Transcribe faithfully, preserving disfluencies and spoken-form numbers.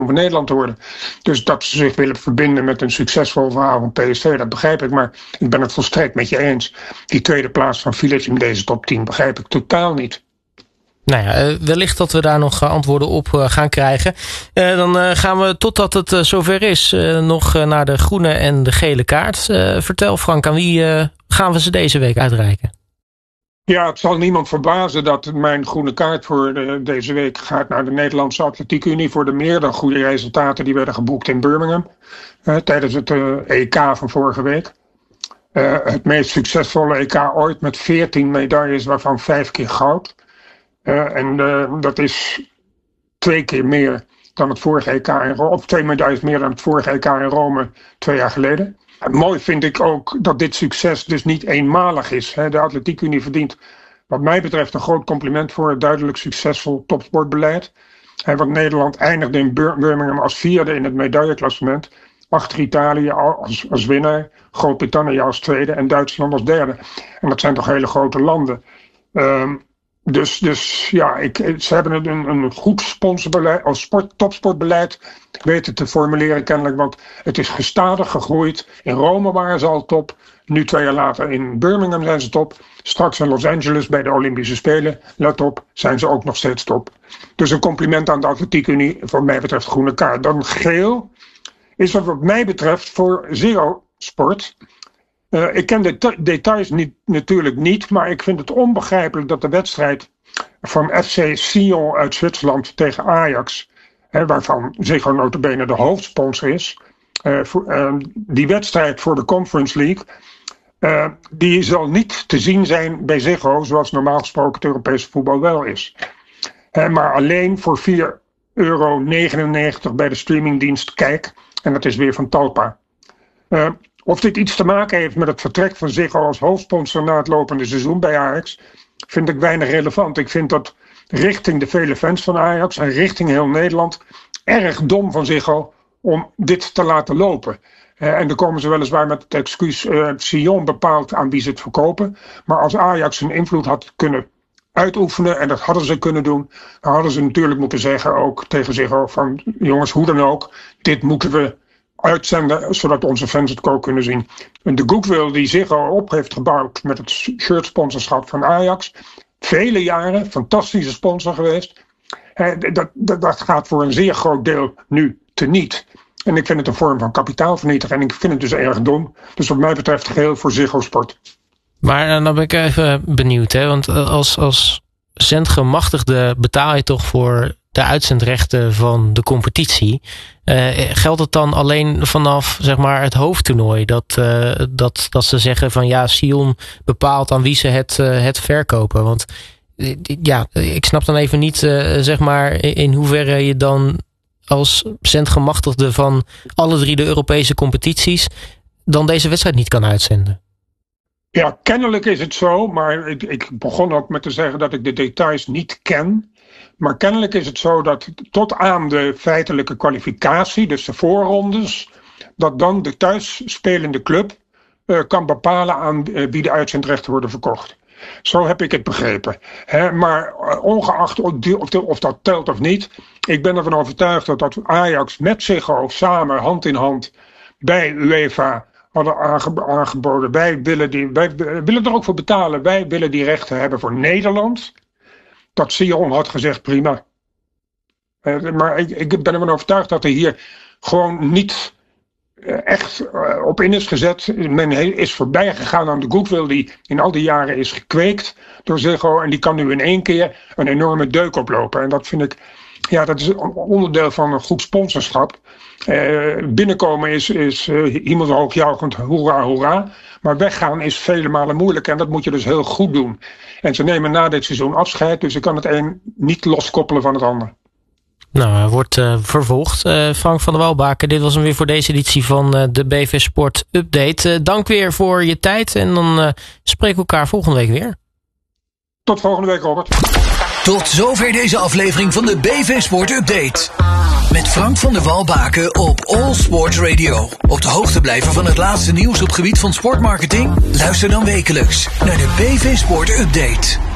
van Nederland te worden. Dus dat ze zich willen verbinden met een succesvol verhaal van P S V, dat begrijp ik. Maar ik ben het volstrekt met je eens. Die tweede plaats van Village in deze top tien begrijp ik totaal niet. Nou ja, wellicht dat we daar nog antwoorden op gaan krijgen. Uh, dan uh, gaan we, totdat het uh, zover is, uh, nog uh, naar de groene en de gele kaart. Uh, vertel Frank, aan wie uh, gaan we ze deze week uitreiken? Ja, het zal niemand verbazen dat mijn groene kaart voor de, deze week gaat naar de Nederlandse Atletiek Unie voor de meer dan goede resultaten die werden geboekt in Birmingham uh, tijdens het uh, E K van vorige week. Uh, het meest succesvolle E K ooit met veertien medailles, waarvan vijf keer goud. Uh, en uh, dat is twee keer meer dan het vorige E K in Rome, of twee medailles meer dan het vorige E K in Rome twee jaar geleden. En mooi vind ik ook dat dit succes dus niet eenmalig is. Hè. De Atletiek Unie verdient wat mij betreft een groot compliment voor het duidelijk succesvol topsportbeleid. En want Nederland eindigde in Birmingham als vierde in het medailleklassement. Achter Italië als, als winnaar, Groot-Brittannië als tweede en Duitsland als derde. En dat zijn toch hele grote landen. Um, Dus, dus ja, ik, ze hebben een, een goed sponsorbeleid, of sport, topsportbeleid weten te formuleren kennelijk. Want het is gestadig gegroeid. In Rome waren ze al top. Nu twee jaar later in Birmingham zijn ze top. Straks in Los Angeles bij de Olympische Spelen, let op, zijn ze ook nog steeds top. Dus een compliment aan de Atletiek Unie, voor mij betreft groene kaart. Dan geel is er wat mij betreft voor Ziggo Sport. Uh, ik ken de te- details niet, natuurlijk niet, maar ik vind het onbegrijpelijk dat de wedstrijd van F C Sion uit Zwitserland tegen Ajax, hè, waarvan Ziggo nota bene de hoofdsponsor is, uh, voor, uh, die wedstrijd voor de Conference League, uh, die zal niet te zien zijn bij Ziggo, zoals normaal gesproken het Europese voetbal wel is. Uh, maar alleen voor vier euro negenennegentig bij de streamingdienst Kijk, en dat is weer van Talpa. Uh, Of dit iets te maken heeft met het vertrek van Ziggo als hoofdsponsor na het lopende seizoen bij Ajax, vind ik weinig relevant. Ik vind dat richting de vele fans van Ajax en richting heel Nederland erg dom van Ziggo om dit te laten lopen. Uh, en dan komen ze weliswaar met het excuus, uh, Sion bepaalt aan wie ze het verkopen. Maar als Ajax een invloed had kunnen uitoefenen, en dat hadden ze kunnen doen, dan hadden ze natuurlijk moeten zeggen ook tegen Ziggo van jongens, hoe dan ook, dit moeten we uitzenden, zodat onze fans het ook kunnen zien. En de goodwill die Ziggo op heeft gebouwd met het shirtsponsorschap van Ajax, vele jaren, fantastische sponsor geweest, eh, dat, dat, dat gaat voor een zeer groot deel nu teniet. En ik vind het een vorm van kapitaalvernietiging en ik vind het dus erg dom. Dus wat mij betreft geheel voor Ziggo Sport. Maar dan ben ik even benieuwd, hè? Want als, als zendgemachtigde betaal je toch voor de uitzendrechten van de competitie. Uh, geldt het dan alleen vanaf zeg maar het hoofdtoernooi dat, uh, dat, dat ze zeggen van ja, Sion bepaalt aan wie ze het, uh, het verkopen? Want uh, ja, ik snap dan even niet uh, zeg maar in hoeverre je dan als zendgemachtigde van alle drie de Europese competities dan deze wedstrijd niet kan uitzenden. Ja, kennelijk is het zo, maar ik, ik begon ook met te zeggen dat ik de details niet ken. Maar kennelijk is het zo dat tot aan de feitelijke kwalificatie, dus de voorrondes, dat dan de thuisspelende club uh, kan bepalen aan uh, wie de uitzendrechten worden verkocht. Zo heb ik het begrepen. He, maar uh, ongeacht of, die, of, de, of dat telt of niet, ik ben ervan overtuigd dat, dat Ajax met Ziggo samen hand in hand bij UEFA hadden aange, aangeboden. Wij willen, die, wij willen er ook voor betalen. Wij willen die rechten hebben voor Nederland. Dat Sion had gezegd prima. Uh, maar ik, ik ben ervan overtuigd dat er hier gewoon niet uh, echt uh, op in is gezet. Men is voorbij gegaan aan de goodwill die in al die jaren is gekweekt door Ziggo. En die kan nu in één keer een enorme deuk oplopen. En dat vind ik, ja, dat is een onderdeel van een goed sponsorschap. Uh, binnenkomen is, is uh, iemand hoogjuichend hoera hoera. Maar weggaan is vele malen moeilijk en dat moet je dus heel goed doen. En ze nemen na dit seizoen afscheid, dus ik kan het een niet loskoppelen van het ander. Nou, wordt uh, vervolgd. Uh, Frank van der Walbaken, dit was hem weer voor deze editie van uh, de B V Sport Update. Uh, dank weer voor je tijd en dan uh, spreken we elkaar volgende week weer. Tot volgende week, Robert. Tot zover deze aflevering van de B V Sport Update. Met Frank van der Walbaken op All Sports Radio. Op de hoogte blijven van het laatste nieuws op gebied van sportmarketing? Luister dan wekelijks naar de B V Sport Update.